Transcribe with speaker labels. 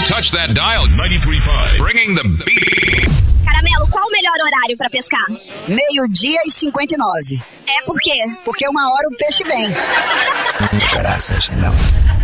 Speaker 1: touch that dial. 93.5. Bringing the beat.
Speaker 2: Caramelo, qual o melhor horário pra pescar?
Speaker 3: 12:59.
Speaker 2: É por quê?
Speaker 3: Porque 1 hora o peixe vem.
Speaker 4: Graças não.